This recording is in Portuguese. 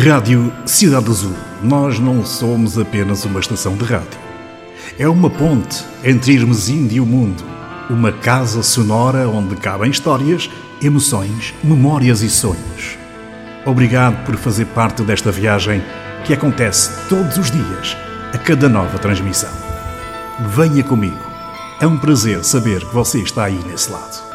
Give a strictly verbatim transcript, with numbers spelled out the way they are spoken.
Rádio Cidade Azul. Nós não somos apenas uma estação de rádio. É uma ponte entre Irmezindo e o mundo. Uma casa sonora onde cabem histórias, emoções, memórias e sonhos. Obrigado por fazer parte desta viagem que acontece todos os dias, a cada nova transmissão. Venha comigo. É um prazer saber que você está aí nesse lado.